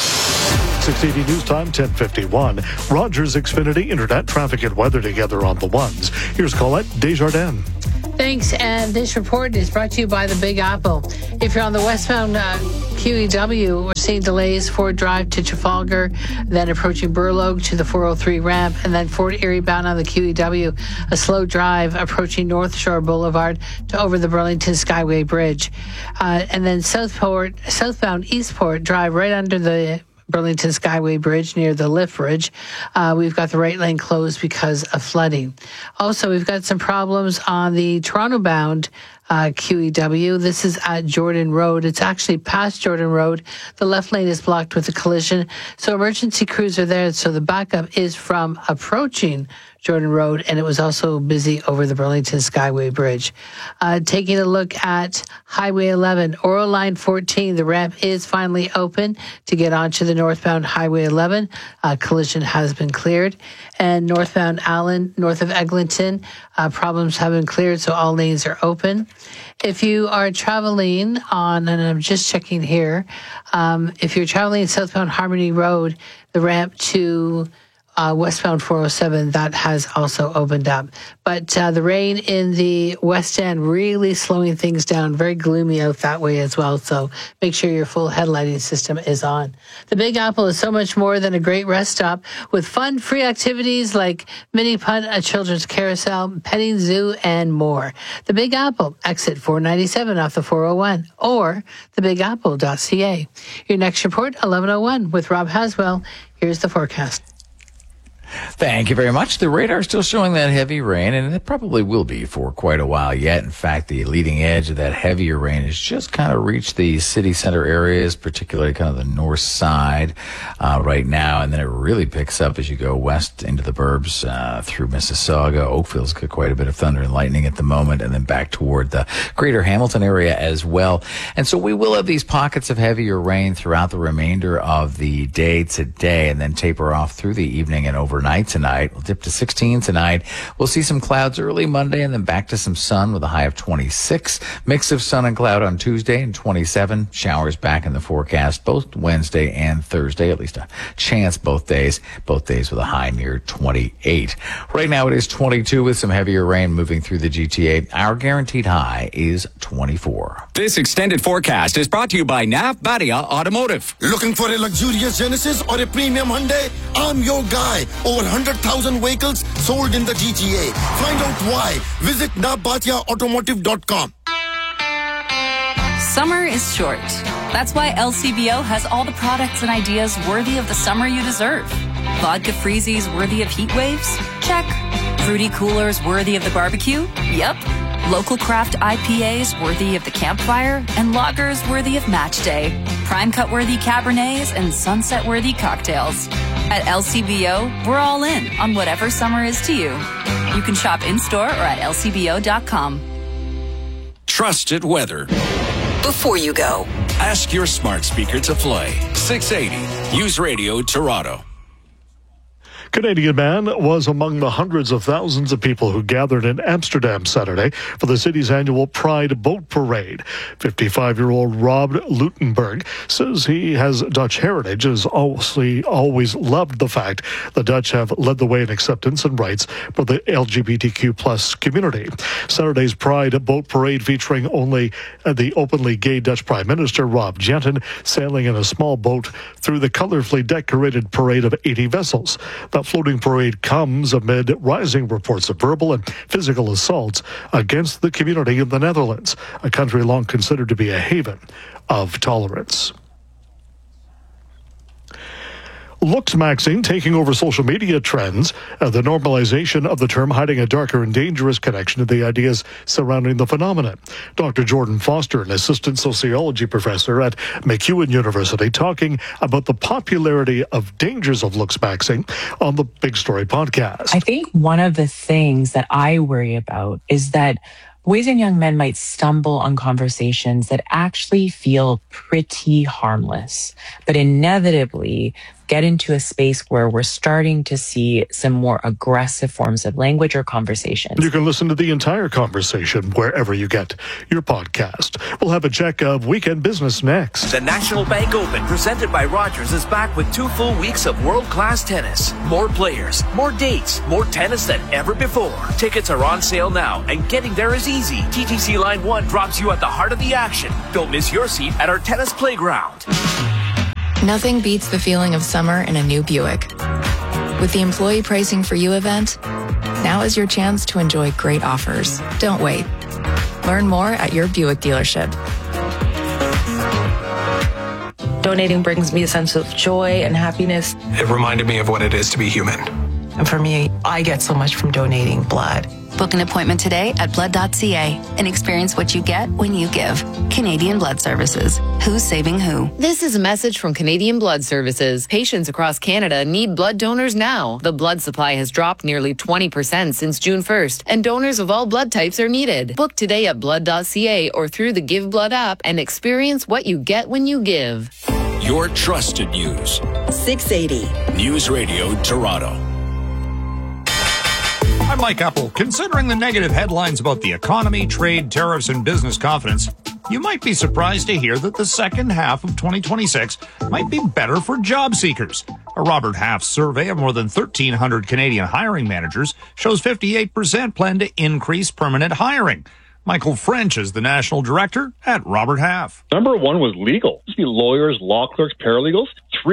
[SPEAKER 13] 680 News Time, 10:51. Rogers Xfinity Internet, traffic and weather together on the ones. Here's Colette Desjardins.
[SPEAKER 16] Thanks, and this report is brought to you by the Big Apple. If you're on the westbound QEW, we're seeing delays Ford Drive to Trafalgar, then approaching Burloak to the 403 ramp, and then Fort Erie bound on the QEW, a slow drive approaching North Shore Boulevard to over the Burlington Skyway Bridge. And then southbound Eastport Drive right under the Burlington Skyway Bridge near the lift bridge. We've got the right lane closed because of flooding. Also, we've got some problems on the Toronto-bound QEW. This is at Jordan Road. It's actually past Jordan Road. The left lane is blocked with a collision. So emergency crews are there. So the backup is from approaching Jordan Road, and it was also busy over the Burlington Skyway Bridge. Taking a look at Highway 11, Oral Line 14, the ramp is finally open to get onto the northbound Highway 11. Collision has been cleared. And northbound Allen, north of Eglinton, problems have been cleared, so all lanes are open. If you are traveling on, and I'm just checking here, if you're traveling southbound Harmony Road, the ramp to westbound 407, that has also opened up. But the rain in the West End really slowing things down. Very gloomy out that way as well. So make sure your full headlighting system is on. The Big Apple is so much more than a great rest stop with fun, free activities like mini putt, a children's carousel, petting zoo, and more. The Big Apple, exit 497 off the 401 or thebigapple.ca. Your next report, 11:01 with Rob Haswell. Here's the forecast.
[SPEAKER 17] Thank you very much. The radar is still showing that heavy rain, and it probably will be for quite a while yet. In fact, the leading edge of that heavier rain has just kind of reached the city center areas, particularly kind of the north side right now, and then it really picks up as you go west into the burbs through Mississauga. Oakville's got quite a bit of thunder and lightning at the moment, and then back toward the greater Hamilton area as well. And so we will have these pockets of heavier rain throughout the remainder of the day today, and then taper off through the evening and overnight tonight. We'll dip to 16 tonight. We'll see some clouds early Monday and then back to some sun with a high of 26. Mix of sun and cloud on Tuesday and 27. Showers back in the forecast both Wednesday and Thursday, at least a chance both days with a high near 28. Right now it is 22 with some heavier rain moving through the GTA. Our guaranteed high is 24.
[SPEAKER 15] This extended forecast is brought to you by Nav Badia Automotive.
[SPEAKER 18] Looking for a luxurious Genesis or a premium Hyundai? I'm your guy. Over 100,000 vehicles sold in the GTA. Find out why. Visit navbatiaautomotive.com.
[SPEAKER 19] Summer is short. That's why LCBO has all the products and ideas worthy of the summer you deserve. Vodka freezies worthy of heat waves? Check. Fruity coolers worthy of the barbecue? Yep. Local craft IPAs worthy of the campfire, and lagers worthy of match day. Prime cut worthy Cabernets and sunset worthy cocktails. At LCBO, we're all in on whatever summer is to you. You can shop in-store or at lcbo.com.
[SPEAKER 12] Trusted weather.
[SPEAKER 11] Before you go,
[SPEAKER 12] ask your smart speaker to play 680 News Radio Toronto.
[SPEAKER 13] Canadian man was among the hundreds of thousands of people who gathered in Amsterdam Saturday for the city's annual Pride Boat Parade. 55-year-old Rob Lutenberg says he has Dutch heritage, has always loved the fact the Dutch have led the way in acceptance and rights for the LGBTQ plus community. Saturday's Pride Boat Parade featuring only the openly gay Dutch Prime Minister Rob Jetten sailing in a small boat through the colorfully decorated parade of 80 vessels. The floating parade comes amid rising reports of verbal and physical assaults against the community in the Netherlands, a country long considered to be a haven of tolerance. Looksmaxing taking over social media trends, the normalization of the term hiding a darker and dangerous connection to the ideas surrounding the phenomenon. Dr. Jordan Foster, an assistant sociology professor at MacEwan University, talking about the popularity of dangers of looksmaxing on the Big Story podcast.
[SPEAKER 20] I think one of the things that I worry about is that boys and young men might stumble on conversations that actually feel pretty harmless, but inevitably get into a space where we're starting to see some more aggressive forms of language or conversations.
[SPEAKER 13] You can listen to the entire conversation wherever you get your podcast. We'll have a check of weekend business next.
[SPEAKER 21] The National Bank Open, presented by Rogers, is back with 2 full weeks of world-class tennis. More players, more dates, more tennis than ever before. Tickets are on sale now, and getting there is easy. TTC Line 1 drops you at the heart of the action. Don't miss your seat at our tennis playground.
[SPEAKER 22] Nothing beats the feeling of summer in a new Buick. With the Employee Pricing for You event, now is your chance to enjoy great offers. Don't wait. Learn more at your Buick dealership.
[SPEAKER 23] Donating brings me a sense of joy and happiness.
[SPEAKER 24] It reminded me of what it is to be human.
[SPEAKER 23] And for me, I get so much from donating blood.
[SPEAKER 25] Book an appointment today at blood.ca and experience what you get when you give. Canadian Blood Services. Who's saving who?
[SPEAKER 27] This is a message from Canadian Blood Services. Patients across Canada need blood donors now. The blood supply has dropped nearly 20% since June 1st, and donors of all blood types are needed. Book today at blood.ca or through the Give Blood app and experience what you get when you give.
[SPEAKER 12] Your trusted news.
[SPEAKER 28] 680.
[SPEAKER 12] News Radio Toronto.
[SPEAKER 29] I'm Mike Apple. Considering the negative headlines about the economy, trade, tariffs, and business confidence, you might be surprised to hear that the second half of 2026 might be better for job seekers. A Robert Half survey of more than 1,300 Canadian hiring managers shows 58% plan to increase permanent hiring. Michael French is the national director at Robert Half.
[SPEAKER 30] Number one was legal. It used to be lawyers, law clerks, paralegals.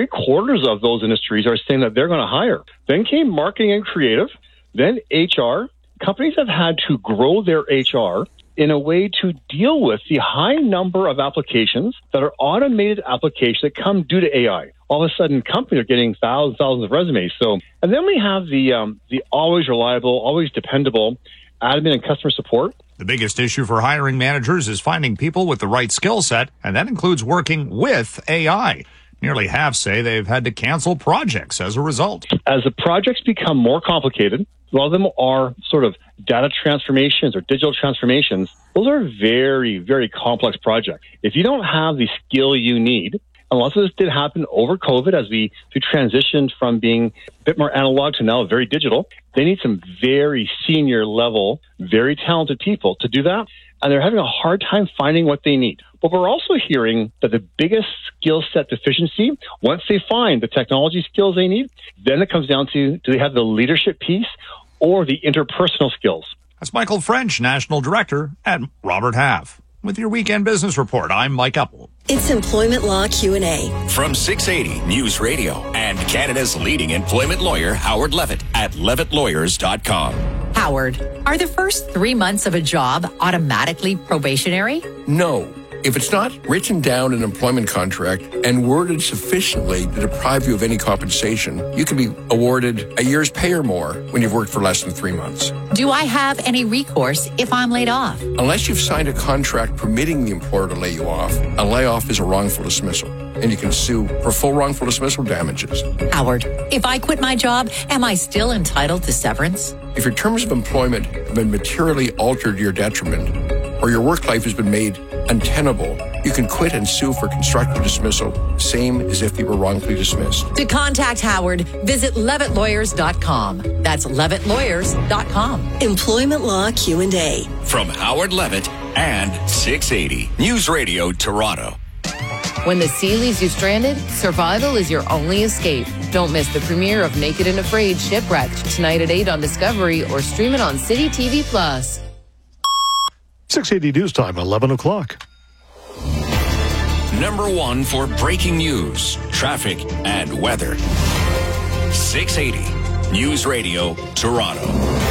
[SPEAKER 30] 3/4 of those industries are saying that they're going to hire. Then came marketing and creative. Then HR. Companies have had to grow their HR in a way to deal with the high number of applications that are automated applications that come due to AI. All of a sudden, companies are getting thousands of resumes. And then we have the always reliable, always dependable admin and customer support.
[SPEAKER 29] The biggest issue for hiring managers is finding people with the right skill set, and that includes working with AI. Nearly half say they've had to cancel projects as a result.
[SPEAKER 30] As the projects become more complicated, a lot of them are sort of data transformations or digital transformations. Those are very, very complex projects. If you don't have the skill you need, and lots of this did happen over COVID as we transitioned from being a bit more analog to now very digital, they need some very senior level, very talented people to do that. And they're having a hard time finding what they need. But we're also hearing that the biggest skill set deficiency, once they find the technology skills they need, then it comes down to, do they have the leadership piece or the interpersonal skills?
[SPEAKER 29] That's Michael French, National Director at Robert Half. With your Weekend Business Report, I'm Mike Apple.
[SPEAKER 28] It's Employment Law Q&A.
[SPEAKER 12] From 680 News Radio and Canada's leading employment lawyer, Howard Levitt at levittlawyers.com.
[SPEAKER 31] Howard, are the first 3 months of a job automatically probationary?
[SPEAKER 32] No. If it's not written down in an employment contract and worded sufficiently to deprive you of any compensation, you can be awarded a year's pay or more when you've worked for less than 3 months.
[SPEAKER 31] Do I have any recourse if I'm laid off?
[SPEAKER 32] Unless you've signed a contract permitting the employer to lay you off, a layoff is a wrongful dismissal, and you can sue for full wrongful dismissal damages.
[SPEAKER 31] Howard, if I quit my job, am I still entitled to severance?
[SPEAKER 32] If your terms of employment have been materially altered to your detriment, or your work life has been made untenable, you can quit and sue for constructive dismissal, same as if you were wrongfully dismissed.
[SPEAKER 31] To contact Howard, visit levittlawyers.com. That's levittlawyers.com.
[SPEAKER 28] Employment Law Q&A.
[SPEAKER 12] From Howard Levitt and 680 News Radio Toronto.
[SPEAKER 27] When the sea leaves you stranded, survival is your only escape. Don't miss the premiere of Naked and Afraid Shipwrecked tonight at 8 on Discovery or stream it on City TV Plus.
[SPEAKER 13] 680 News Time, 11 o'clock.
[SPEAKER 12] Number one for breaking news, traffic, and weather. 680 News Radio Toronto.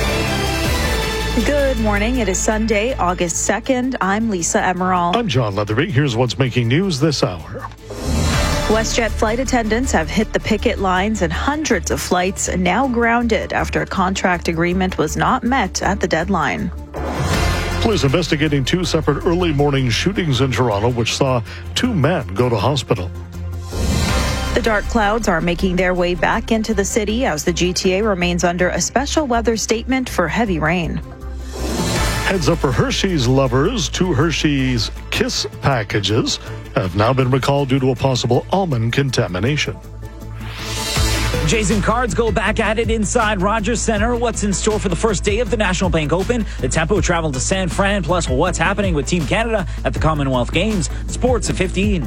[SPEAKER 33] Good morning. It is Sunday, August 2nd. I'm Lisa Emerald.
[SPEAKER 13] I'm John Leatherby. Here's what's making news this hour.
[SPEAKER 33] WestJet flight attendants have hit the picket lines and hundreds of flights now grounded after a contract agreement was not met at the deadline.
[SPEAKER 13] Police investigating two separate early morning shootings in Toronto, which saw two men go to hospital.
[SPEAKER 33] The dark clouds are making their way back into the city as the GTA remains under a special weather statement for heavy rain.
[SPEAKER 13] Heads up for Hershey's lovers. 2 Hershey's Kiss packages have now been recalled due to a possible almond contamination.
[SPEAKER 1] Jason Cards go back at it inside Rogers Centre. What's in store for the first day of the National Bank Open? The Tempo travel to San Fran, plus what's happening with Team Canada at the Commonwealth Games. Sports at 15.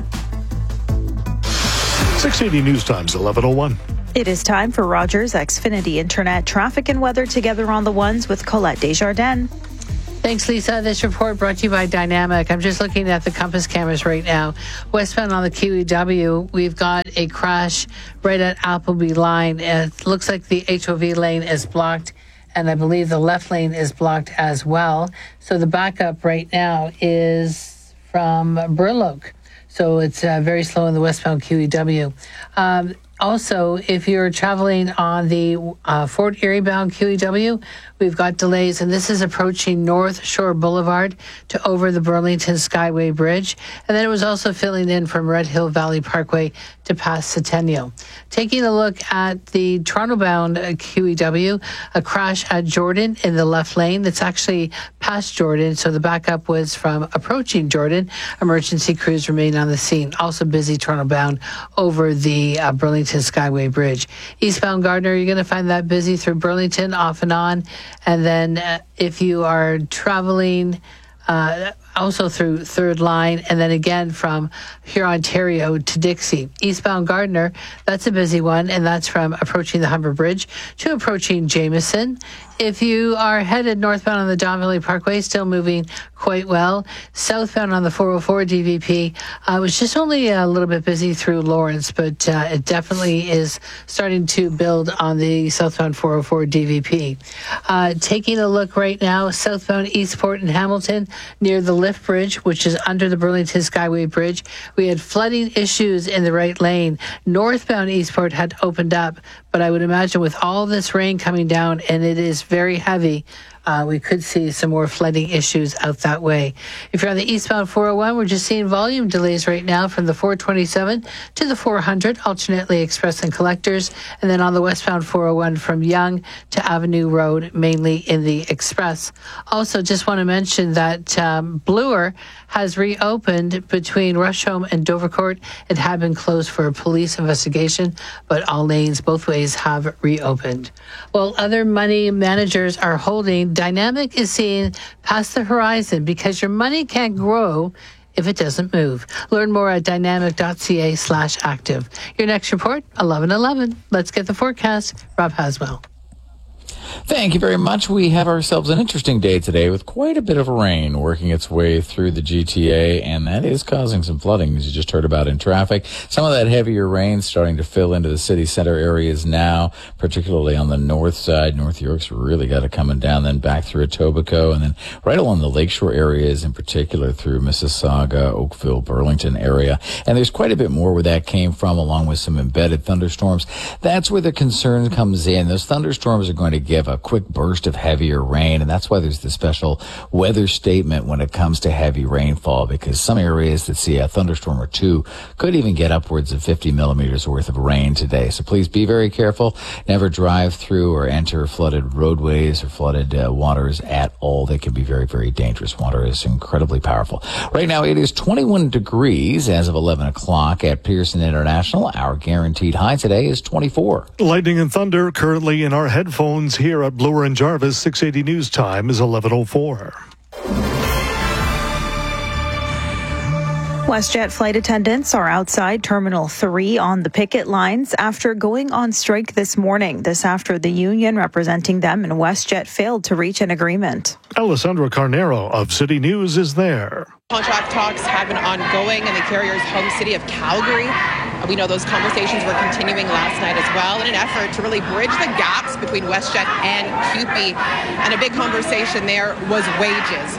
[SPEAKER 13] 680 News Times, 11:01.
[SPEAKER 33] It is time for Rogers Xfinity Internet traffic and weather together on the ones with Colette Desjardins.
[SPEAKER 2] Thanks, Lisa. This report brought to you by Dynamic. I'm just looking at the compass cameras right now. Westbound on the QEW, we've got a crash right at Appleby Line. It looks like the HOV lane is blocked, and I believe the left lane is blocked as well. So the backup right now is from Burloak. So it's very slow in the westbound QEW. Also, if you're traveling on the Fort Erie bound QEW, we've got delays, and this is approaching North Shore Boulevard to over the Burlington Skyway Bridge. And then it was also filling in from Red Hill Valley Parkway to past Centennial. Taking a look at the Toronto bound QEW, a crash at Jordan in the left lane. That's actually past Jordan, so the backup was from approaching Jordan. Emergency crews remain on the scene. Also busy Toronto bound over the Burlington Skyway Bridge. Eastbound Gardner, you're going to find that busy through Burlington off and on. And then if you are traveling also through Third Line, and then again from here, Ontario to Dixie. Eastbound Gardner, that's a busy one, and that's from approaching the Humber Bridge to approaching Jameson. If you are headed northbound on the Don Valley Parkway, still moving quite well. Southbound on the 404 DVP, was just only a little bit busy through Lawrence, but it definitely is starting to build on the southbound 404 DVP. Taking a look right now, southbound Eastport and Hamilton near the Lift Bridge, which is under the Burlington Skyway Bridge. We had flooding issues in the right lane. Northbound Eastport had opened up, but I would imagine with all this rain coming down, and it is very heavy, we could see some more flooding issues out that way. If you're on the eastbound 401, we're just seeing volume delays right now from the 427 to the 400, alternately express and collectors. And then on the westbound 401 from Yonge to Avenue Road, mainly in the express. Also, just want to mention that Bloor has reopened between Rusholme and Dovercourt. It had been closed for a police investigation, but all lanes both ways have reopened. While other money managers are holding, Dynamic is seeing past the horizon because your money can't grow if it doesn't move. Learn more at dynamic.ca/active. Your next report, 11:11. Let's get the forecast. Rob Haswell.
[SPEAKER 17] Thank you very much. We have ourselves an interesting day today with quite a bit of rain working its way through the GTA, and that is causing some flooding, as you just heard about in traffic. Some of that heavier rain starting to fill into the city center areas now, particularly on the north side. North York's really got it coming down, then back through Etobicoke, and then right along the lakeshore areas, in particular through Mississauga, Oakville, Burlington area. And there's quite a bit more where that came from, along with some embedded thunderstorms. That's where the concern comes in. Those thunderstorms are going to give a quick burst of heavier rain, and that's why there's the special weather statement when it comes to heavy rainfall, because some areas that see a thunderstorm or two could even get upwards of 50 millimeters worth of rain today. So please be very careful. Never drive through or enter flooded roadways or flooded waters at all. They can be very, very dangerous. Water is incredibly powerful. Right now it is 21 degrees as of 11 o'clock at Pearson International. Our guaranteed high today is 24.
[SPEAKER 13] Lightning and thunder currently in our headphones here at Bloor and Jarvis. 680 News Time is 11:04.
[SPEAKER 33] WestJet flight attendants are outside Terminal 3 on the picket lines after going on strike this morning. This after the union representing them and WestJet failed to reach an agreement.
[SPEAKER 13] Alessandra Carnero of City News is there.
[SPEAKER 3] Contract talks have been ongoing in the carrier's home city of Calgary. We know those conversations were continuing last night as well in an effort to really bridge the gaps between WestJet and CUPE. And a big conversation there was wages.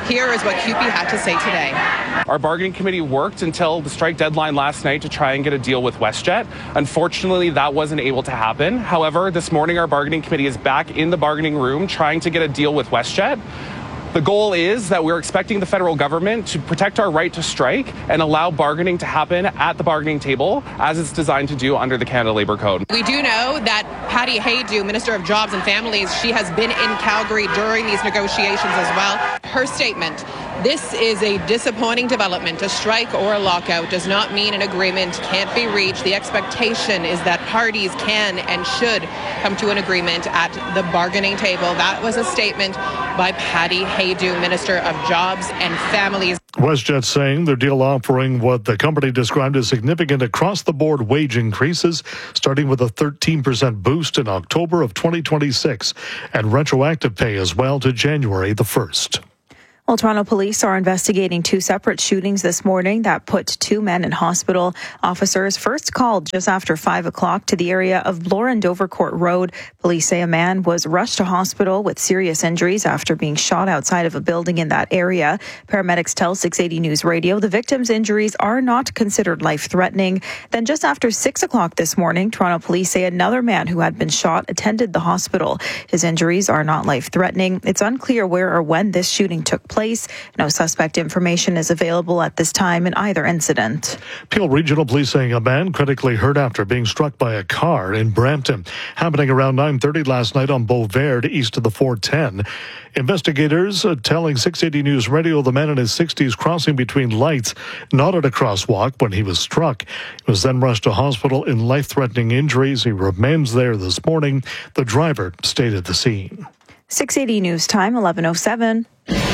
[SPEAKER 3] Here is what CUPE had to say today.
[SPEAKER 4] Our bargaining committee worked until the strike deadline last night to try and get a deal with WestJet. Unfortunately, that wasn't able to happen. However, this morning our bargaining committee is back in the bargaining room trying to get a deal with WestJet. The goal is that we're expecting the federal government to protect our right to strike and allow bargaining to happen at the bargaining table as it's designed to do under the Canada Labour Code.
[SPEAKER 3] We do know that Patty Haydu, Minister of Jobs and Families, she has been in Calgary during these negotiations as well. Her statement: "This is a disappointing development. A strike or a lockout does not mean an agreement can't be reached. The expectation is that parties can and should come to an agreement at the bargaining table." That was a statement by Patty Haydu, Minister of Jobs and Families.
[SPEAKER 13] WestJet saying their deal offering what the company described as significant across-the-board wage increases, starting with a 13% boost in October of 2026 and retroactive pay as well to January the 1st.
[SPEAKER 33] Well, Toronto police are investigating two separate shootings this morning that put two men in hospital. Officers first called just after 5 o'clock to the area of Bloor and Dovercourt Road. Police say a man was rushed to hospital with serious injuries after being shot outside of a building in that area. Paramedics tell 680 News Radio the victim's injuries are not considered life-threatening. Then just after 6 o'clock this morning, Toronto police say another man who had been shot attended the hospital. His injuries are not life-threatening. It's unclear where or when this shooting took place. No suspect information is available at this time in either incident.
[SPEAKER 13] Peel Regional Police saying a man critically hurt after being struck by a car in Brampton, happening around 9:30 last night on Beauvert east of the 410. Investigators telling 680 News Radio the man in his 60s crossing between lights, not at a crosswalk when he was struck. He was then rushed to hospital in life-threatening injuries. He remains there this morning. The driver stayed at the scene.
[SPEAKER 33] 680 News Time, 11:07.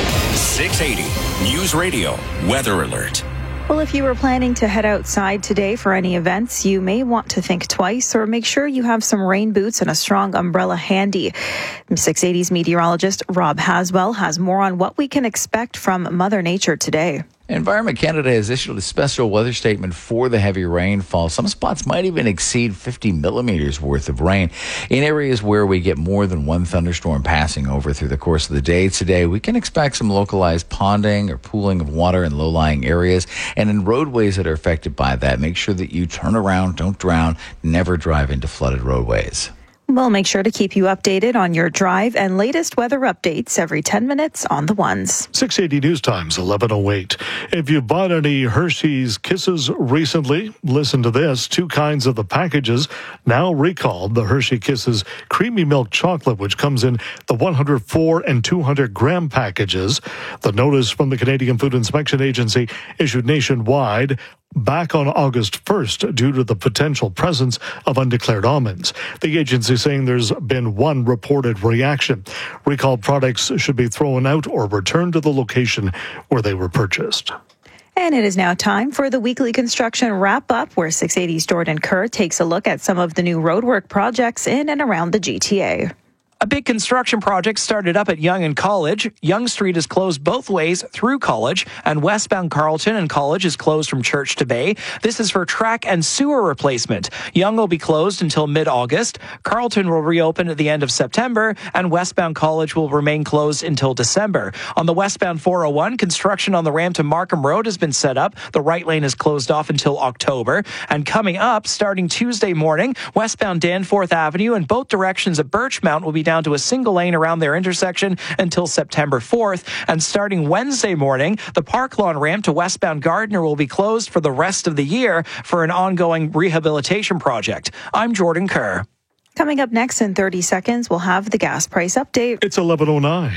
[SPEAKER 12] 680 News Radio Weather Alert.
[SPEAKER 33] Well, if you were planning to head outside today for any events, you may want to think twice or make sure you have some rain boots and a strong umbrella handy. 680's meteorologist Rob Haswell has more on what we can expect from Mother Nature today.
[SPEAKER 17] Environment Canada has issued a special weather statement for the heavy rainfall. Some spots might even exceed 50 millimeters worth of rain. In areas where we get more than one thunderstorm passing over through the course of the day today, we can expect some localized ponding or pooling of water in low-lying areas. And in roadways that are affected by that, make sure that you turn around, don't drown, never drive into flooded roadways.
[SPEAKER 33] We'll make sure to keep you updated on your drive and latest weather updates every 10 minutes on the ones.
[SPEAKER 13] 680 News Times, 11:08. If you bought any Hershey's Kisses recently, listen to this. Two kinds of the packages now recalled. The Hershey Kisses Creamy Milk Chocolate, which comes in the 104 and 200 gram packages. The notice from the Canadian Food Inspection Agency issued nationwide back on August 1st due to the potential presence of undeclared almonds. The agency saying there's been one reported reaction. Recalled products should be thrown out or returned to the location where they were purchased.
[SPEAKER 33] And it is now time for the weekly construction wrap-up, where 680's Jordan Kerr takes a look at some of the new roadwork projects in and around the GTA.
[SPEAKER 5] A big construction project started up at Yonge and College. Yonge Street is closed both ways through College, and westbound Carleton and College is closed from Church to Bay. This is for track and sewer replacement. Yonge will be closed until mid-August. Carleton will reopen at the end of September, and westbound College will remain closed until December. On the westbound 401, construction on the ramp to Markham Road has been set up. The right lane is closed off until October. And coming up, starting Tuesday morning, westbound Danforth Avenue and both directions of Birchmount will be down to a single lane around their intersection until September 4th. And starting Wednesday morning, the Park Lawn ramp to westbound Gardner will be closed for the rest of the year for an ongoing rehabilitation project. I'm Jordan Kerr.
[SPEAKER 33] Coming up next in 30 seconds, we'll have the gas price update.
[SPEAKER 13] It's 11:09.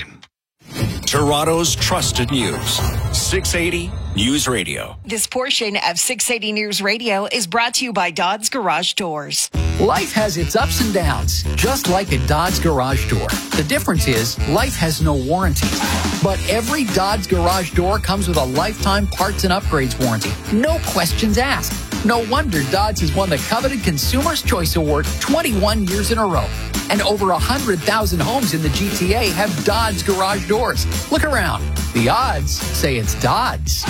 [SPEAKER 12] Toronto's trusted news. 680 News Radio.
[SPEAKER 6] This portion of 680 News Radio is brought to you by Dodds Garage Doors.
[SPEAKER 7] Life has its ups and downs, just like a Dodds Garage Door. The difference is life has no warranty. But every Dodds Garage Door comes with a lifetime parts and upgrades warranty. No questions asked. No wonder Dodds has won the coveted Consumer's Choice Award 21 years in a row. And over 100,000 homes in the GTA have Dodds Garage Doors. Look around. The odds say it's Dodds.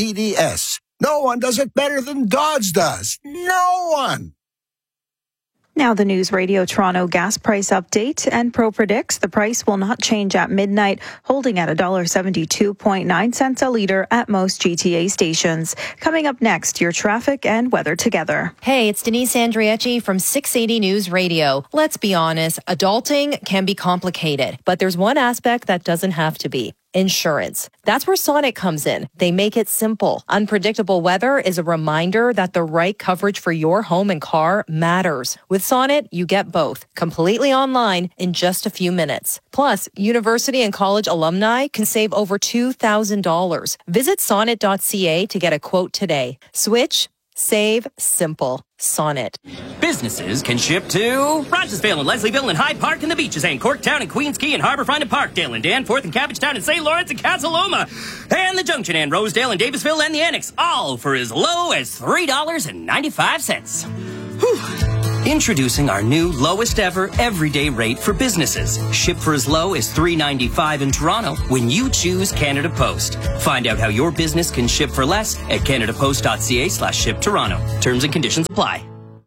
[SPEAKER 8] DODDS. No one does it better than Dodds does. No one.
[SPEAKER 33] Now the News Radio Toronto gas price update. Enpro predicts the price will not change at midnight, holding at $1.72.9 a litre at most GTA stations. Coming up next, your traffic and weather together.
[SPEAKER 8] Hey, it's Denise Andrieci from 680 News Radio. Let's be honest, adulting can be complicated, but there's one aspect that doesn't have to be. Insurance. That's where Sonnet comes in. They make it simple. Unpredictable weather is a reminder that the right coverage for your home and car matters. With Sonnet, you get both, completely online in just a few minutes. Plus, university and college alumni can save over $2,000. Visit sonnet.ca to get a quote today. Switch, save, simple. Sonnet.
[SPEAKER 9] Businesses can ship to Rogersville and Leslieville and Hyde Park and the Beaches and Corktown and Queens Quay and Harbourfront and Parkdale and Danforth and Cabbagetown and St. Lawrence and Casaloma and the Junction and Rosedale and Davisville and the Annex, all for as low as $3.95. Whew. Introducing our new lowest ever everyday rate for businesses. Ship for as low as $3.95 in Toronto when you choose Canada Post. Find out how your business can ship for less at canadapost.ca/ship Toronto. Terms and conditions apply.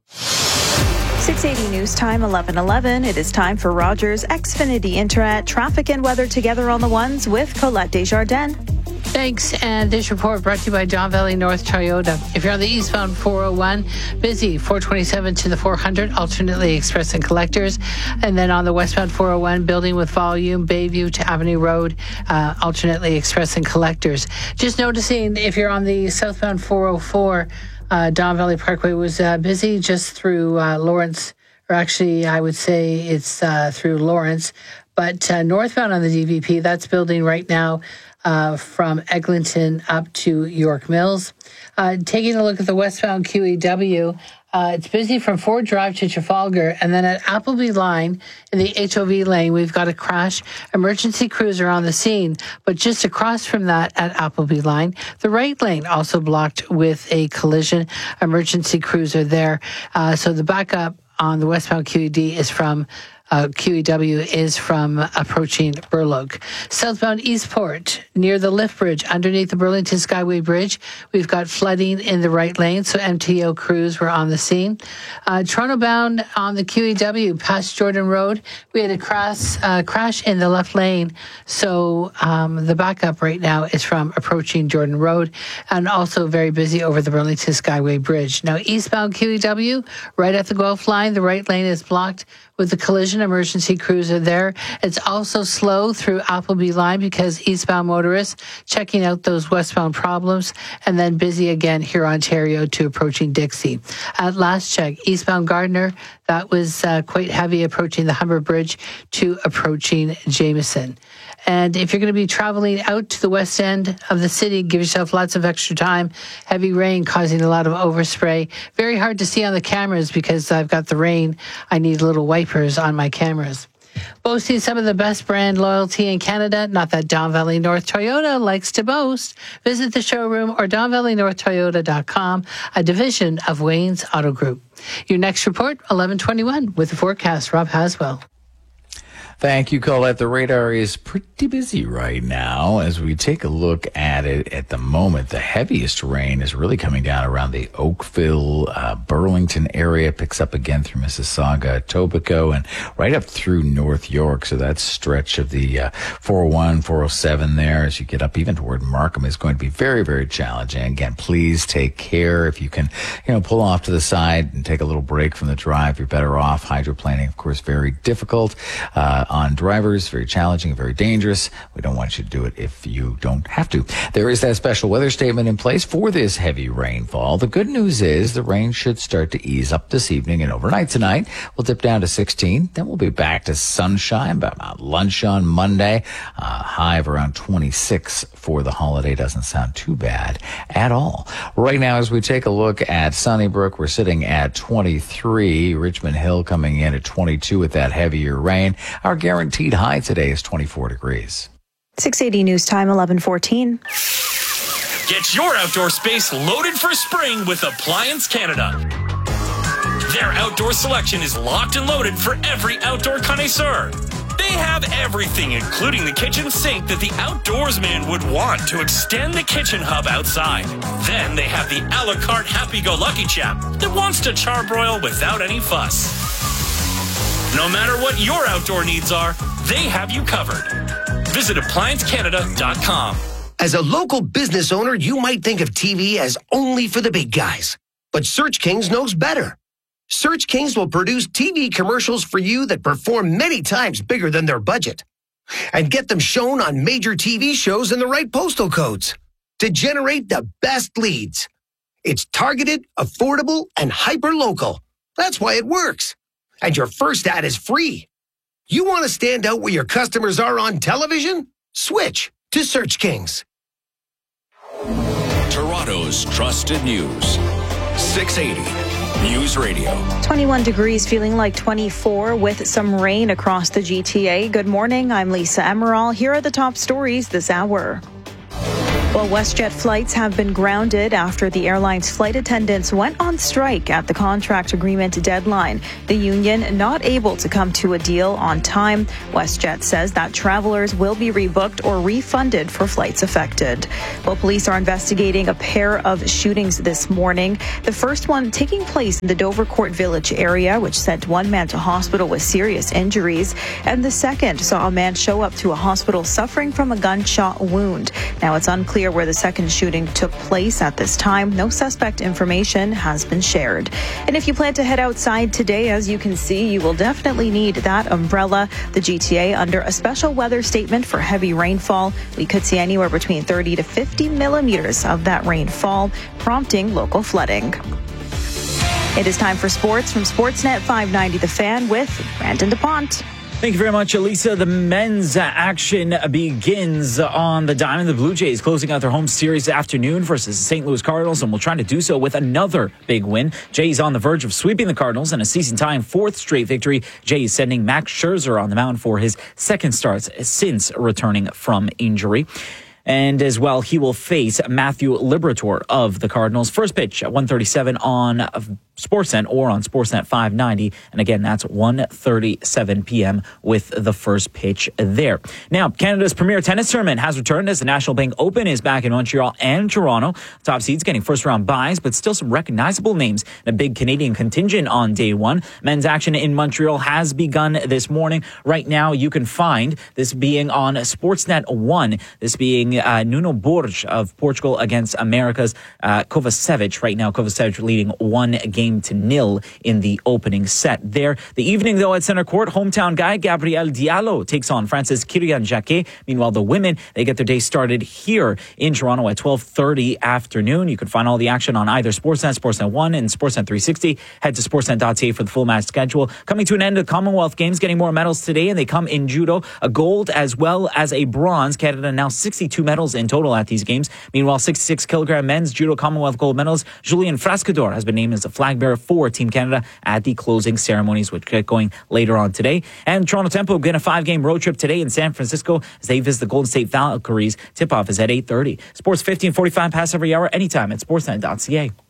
[SPEAKER 33] 680 News Time, 11:11. It is time for Rogers Xfinity Internet traffic and weather together on the ones with Colette Desjardins.
[SPEAKER 2] Thanks. And this report brought to you by Don Valley North Toyota. If you're on the eastbound 401, busy 427 to the 400, alternately express and collectors. And then on the westbound 401, building with volume, Bayview to Avenue Road, alternately express and collectors. Just noticing if you're on the southbound 404, Don Valley Parkway was busy just through Lawrence, or actually I would say it's through Lawrence. But northbound on the DVP, that's building right now from Eglinton up to York Mills. Taking a look at the westbound QEW, it's busy from Ford Drive to Trafalgar, and then at Appleby Line in the HOV lane, we've got a crash. Emergency crews are on the scene, but just across from that at Appleby Line, the right lane also blocked with a collision. Emergency crews are there. So the backup on the westbound QED is from QEW is from approaching Burloak. Southbound Eastport, near the lift bridge, underneath the Burlington Skyway Bridge, we've got flooding in the right lane, so MTO crews were on the scene. Toronto bound on the QEW, past Jordan Road, we had a crash in the left lane, so the backup right now is from approaching Jordan Road, and also very busy over the Burlington Skyway Bridge. Now, eastbound QEW, right at the Guelph line, the right lane is blocked with the collision. Emergency crews are there. It's also slow through Appleby Line because eastbound motorists checking out those westbound problems, and then busy again here, Ontario to approaching Dixie. At last check, eastbound Gardner, that was quite heavy approaching the Humber Bridge to approaching Jameson. And if you're going to be traveling out to the west end of the city, give yourself lots of extra time. Heavy rain causing a lot of overspray. Very hard to see on the cameras because I've got the rain. I need little wipers on my cameras. Boasting some of the best brand loyalty in Canada, not that Don Valley North Toyota likes to boast. Visit the showroom or DonValleyNorthToyota.com, a division of Wayne's Auto Group. Your next report, 11:21, with the forecast, Rob Haswell.
[SPEAKER 17] Thank you, Colette. The radar is pretty busy right now. As we take a look at it at the moment, the heaviest rain is really coming down around the Oakville, Burlington area, picks up again through Mississauga, Etobicoke, and right up through North York. So that stretch of the 401, 407 there, as you get up even toward Markham, is going to be very, very challenging. Again, please take care. If you can, pull off to the side and take a little break from the drive, you're better off. Hydroplaning, of course, very difficult on drivers, very challenging, very dangerous. We don't want you to do it if you don't have to. There is that special weather statement in place for this heavy rainfall. The good news is the rain should start to ease up this evening and overnight tonight. We'll dip down to 16. Then we'll be back to sunshine by about lunch on Monday. High of around 26 for the holiday. Doesn't sound too bad at all. Right now, as we take a look at Sunnybrook, we're sitting at 23. Richmond Hill coming in at 22 with that heavier rain. Our guaranteed high today is 24 degrees.
[SPEAKER 33] 680 News Time, 11:14.
[SPEAKER 10] Get your outdoor space loaded for spring with Appliance Canada. Their outdoor selection is locked and loaded for every outdoor connoisseur. They have everything, including the kitchen sink that the outdoorsman would want to extend the kitchen hub outside. Then they have the a la carte happy-go-lucky chap that wants to charbroil without any fuss. No matter what your outdoor needs are, they have you covered. Visit ApplianceCanada.com.
[SPEAKER 11] As a local business owner, you might think of TV as only for the big guys. But Search Kings knows better. Search Kings will produce TV commercials for you that perform many times bigger than their budget. And get them shown on major TV shows in the right postal codes to generate the best leads. It's targeted, affordable, and hyper-local. That's why it works. And your first ad is free. You want to stand out where your customers are on television? Switch to Search Kings.
[SPEAKER 12] Toronto's trusted news. 680 News Radio.
[SPEAKER 33] 21 degrees, feeling like 24 with some rain across the GTA. Good morning. I'm Lisa Emerald. Here are the top stories this hour. Well, WestJet flights have been grounded after the airline's flight attendants went on strike at the contract agreement deadline. The union not able to come to a deal on time. WestJet says that travelers will be rebooked or refunded for flights affected. Well, police are investigating a pair of shootings this morning. The first one taking place in the Dovercourt Village area, which sent one man to hospital with serious injuries. And the second saw a man show up to a hospital suffering from a gunshot wound. Now, it's unclear where the second shooting took place at this time. No suspect information has been shared. And if you plan to head outside today, as you can see, you will definitely need that umbrella. The GTA under a special weather statement for heavy rainfall. We could see anywhere between 30 to 50 millimeters of that rainfall, prompting local flooding. It is time for sports from Sportsnet 590 The Fan with Brandon DuPont.
[SPEAKER 1] Thank you very much, Elisa. The men's action begins on the diamond. The Blue Jays closing out their home series this afternoon versus the St. Louis Cardinals, and will try to do so with another big win. Jays on the verge of sweeping the Cardinals in a season-tying fourth straight victory. Jays sending Max Scherzer on the mound for his second start since returning from injury. And as well, he will face Matthew Liberatore of the Cardinals. First pitch at 1:37 on Sportsnet or on Sportsnet 590. And again, that's 1:37 p.m. with the first pitch there. Now, Canada's premier tennis tournament has returned as the National Bank Open is back in Montreal and Toronto. Top seeds getting first-round byes, but still some recognizable names. A big Canadian contingent on day one. Men's action in Montreal has begun this morning. Right now, you can find this being on Sportsnet 1. This being Nuno Borges of Portugal against America's Kovacevic. Right now, Kovacevic leading 1-0 in the opening set there. The evening, though, at center court, hometown guy Gabriel Diallo takes on France's Kyrian Jacquet. Meanwhile, the women, they get their day started here in Toronto at 12:30 afternoon. You can find all the action on either Sportsnet, Sportsnet 1, and Sportsnet 360. Head to sportsnet.ca for the full match schedule. Coming to an end of the Commonwealth Games, getting more medals today, and they come in judo, a gold as well as a bronze. Canada now 62 medals in total at these games. Meanwhile, 66-kilogram men's judo Commonwealth gold medals. Julien Frascador has been named as the flag bearer for Team Canada at the closing ceremonies, which get going later on today. And Toronto Tempo begin a 5-game road trip today in San Francisco as they visit the Golden State Valkyries. Tip-off is at 8:30. Sports 15:45 past every hour, anytime at sportsnet.ca.